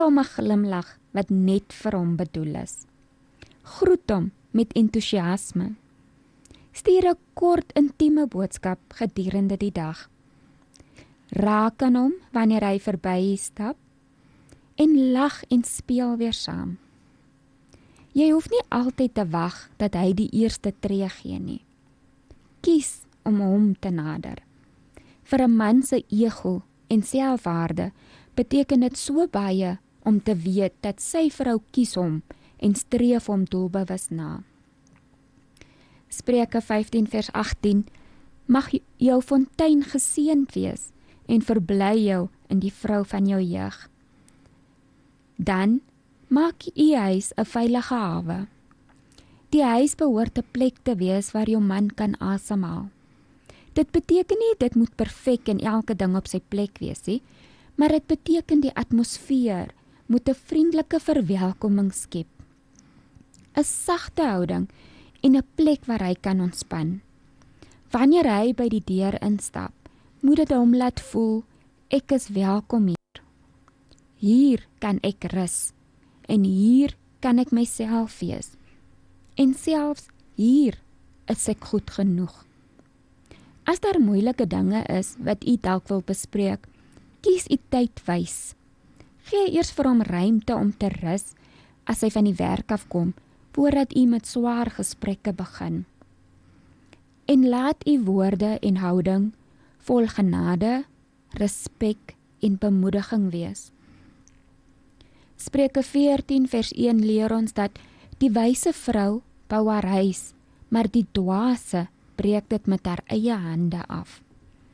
om 'n glimlag wat net vir hom bedoel is. Groet hom met entoesiasme. Stuur 'n kort intieme boodskap gedurende die dag. Raak aan hom wanneer hy verby stap en lag en speel weer saam. Jy hoef nie altyd te wag dat hy die eerste tree gee nie. Kies om hom te nader. Vir 'n man se ego en selfwaarde beteken dit so baie om te weet dat sy vrou kies hom en streef hom doelbewus na. Spreuke 15 vers 18: Mag jou fontein geseënd wees en verbly jou in die vrou van jou jeug. Dan maak u huis 'n veilige hawe. Die huis behoort 'n plek te wees waar jou man kan asemhaal. Dit beteken nie dit moet perfek en elke ding op sy plek wees nie, maar dit beteken die atmosfeer moet 'n vriendelike verwelkoming skep. 'n Sagte houding en 'n plek waar hy kan ontspan. Wanneer hy by die deur instap, moet dit hom laat voel, ek is welkom hier. Hier kan ek rus en hier kan ek myself wees. En selfs hier is ek goed genoeg. As daar moeilike dinge is wat u dalk wil bespreek, kies u tyd wys. Gee eers vir hom ruimte om te rus as hy van die werk afkom, voordat u met swaar gesprekke begin. En laat u woorde en houding vol genade, respek en bemoediging wees. Spreuke 14 vers 1 leer ons dat die wyse vrou bou haar huis, maar die dwaase breek dit met haar eie hande af.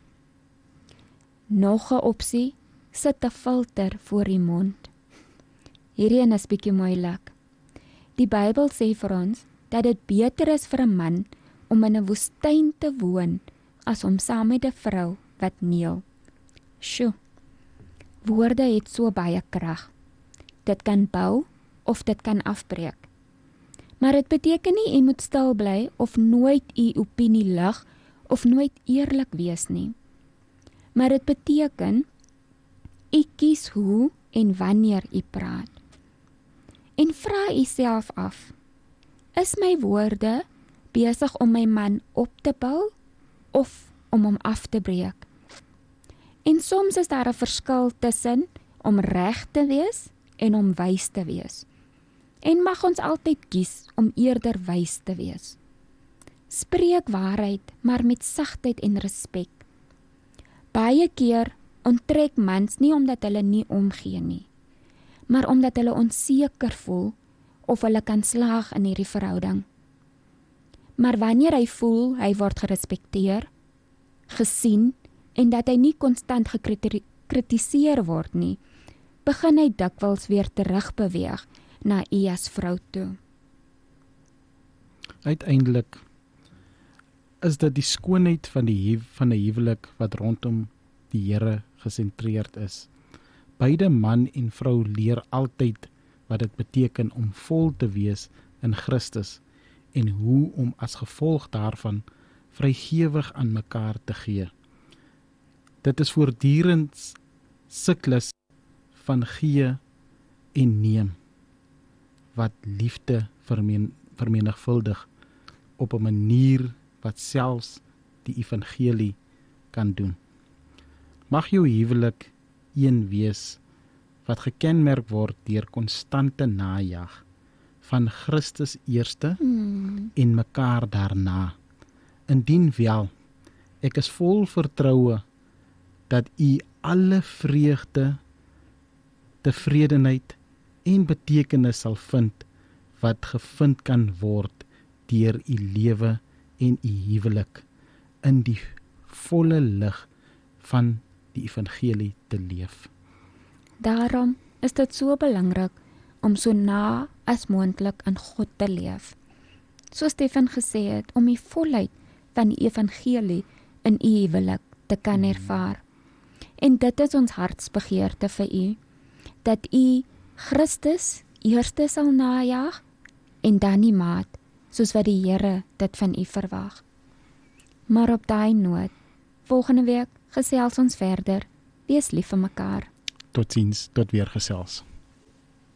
Nog 'n opsie, sit 'n filter voor die mond. Hierdie een is bietjie moeilik. Die Bybel sê vir ons dat dit beter is vir 'n man om in 'n woestyn te woon as om saam met 'n vrou wat neel. Sjoe, woorde het so baie krag. Dit kan bou of dit kan afbreek. Maar dit beteken nie u moet stil bly of nooit u opinie lig of nooit eerlik wees nie. Maar dit beteken u kies hoe en wanneer u praat. En vra u self af, is my woorde besig om my man op te bou of om hom af te breek? En soms is daar 'n verskil tussen om reg te wees en om wys te wees. En mag ons altyd kies om eerder wys te wees. Spreek waarheid, maar met sagtheid en respek. Baie keer onttrek mans nie omdat hulle nie omgee nie, maar omdat hulle onseker voel of hulle kan slaag in hierdie verhouding. Maar wanneer hy voel hy word gerespekteer, gesien en dat hy nie konstant gekritiseer word nie, begin hy dikwels weer terugbeweeg na u as vrou toe. Uiteindelik is dit die skoonheid van die huwelik wat rondom die Here gesentreerd is. Beide man en vrou leer altyd wat dit beteken om vol te wees in Christus en hoe om as gevolg daarvan vrygewig aan mekaar te gee. Dit is voortdurend siklus van gee en neem wat liefde vermenigvuldig op 'n manier wat selfs die evangelie kan doen. Mag jou huwelik een wees wat gekenmerk word deur konstante najag van Christus eerste en mekaar daarna. Indien wel, ek is vol vertroue dat u alle vreugde, tevredenheid en betekenis sal vind wat gevind kan word deur u lewe en u huwelik in die volle lig van die evangelie te leef. Daarom is dit so belangrik om so na as moontlik aan God te leef. Soos Stefan gesê het, om die volheid van die evangelie in u huwelik te kan ervaar. En dit is ons hartsbegeerte vir u, dat u Christus eerste sal najag en dan die maat, soos wat die Here dit van u verwag. Maar op daai noot, volgende week gesels ons verder. Wees lief vir mekaar. Totsiens, tot weer gesels.